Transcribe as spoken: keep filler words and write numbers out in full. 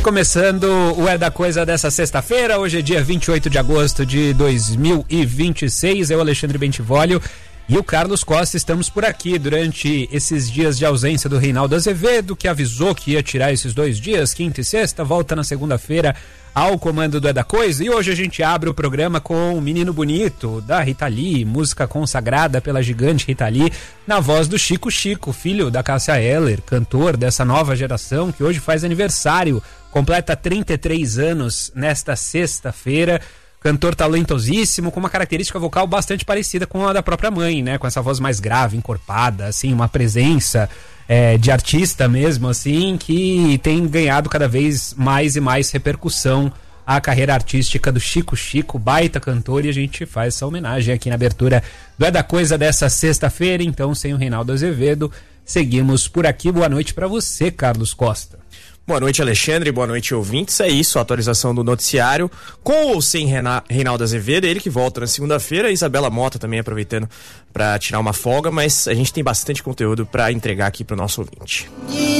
Começando o É da Coisa dessa sexta-feira, hoje é dia vinte e oito de agosto de dois mil e vinte e seis, eu, Alexandre Bentivolio, e o Carlos Costa estamos por aqui durante esses dias de ausência do Reinaldo Azevedo, que avisou que ia tirar esses dois dias, quinta e sexta, volta na segunda-feira ao comando do É da Coisa, e hoje a gente abre o programa com o Menino Bonito, da Rita Lee, música consagrada pela gigante Rita Lee, na voz do Chico Chico, filho da Cássia Eller, cantor dessa nova geração, que hoje faz aniversário, completa trinta e três anos nesta sexta-feira, cantor talentosíssimo, com uma característica vocal bastante parecida com a da própria mãe, né, com essa voz mais grave, encorpada, assim, uma presença... É, de artista mesmo, assim, que tem ganhado cada vez mais e mais repercussão a carreira artística do Chico Chico, baita cantor, e a gente faz essa homenagem aqui na abertura do É da Coisa dessa sexta-feira. Então, sem o Reinaldo Azevedo, seguimos por aqui. Boa noite pra você, Carlos Costa. Boa noite, Alexandre, boa noite, ouvintes. É isso, a atualização do noticiário com ou sem Rena, Reinaldo Azevedo, ele que volta na segunda-feira, a Isabela Mota também aproveitando para tirar uma folga, mas a gente tem bastante conteúdo para entregar aqui pro nosso ouvinte.